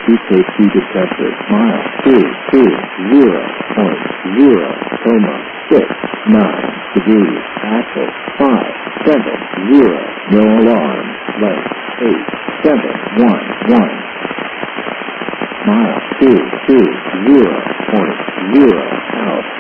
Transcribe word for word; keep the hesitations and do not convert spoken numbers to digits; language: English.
Speed safety detected. Mile two two zero point zero coma six nine degrees. Axle five seven zero. No alarm. Length eight seven one one. Mile two two zero point zero out.